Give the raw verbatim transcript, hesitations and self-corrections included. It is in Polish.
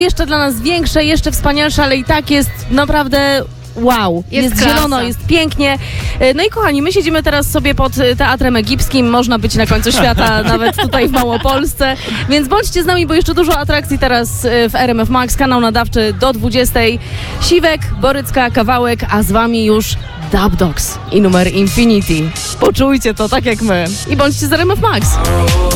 Jeszcze dla nas większe, jeszcze wspanialsze, ale i tak jest naprawdę wow. Jest Jest, klasa. zielono, jest pięknie. No i kochani, my siedzimy teraz sobie pod Teatrem Egipskim. Można być na końcu świata, nawet tutaj w Małopolsce. Więc bądźcie z nami, bo jeszcze dużo atrakcji teraz w R M F Max. Kanał nadawczy do dwudziestej. Siwek, Borycka, Kawałek, a z wami już Dub Dogs i numer Infinity. Poczujcie to tak jak my. I bądźcie z R M F Max.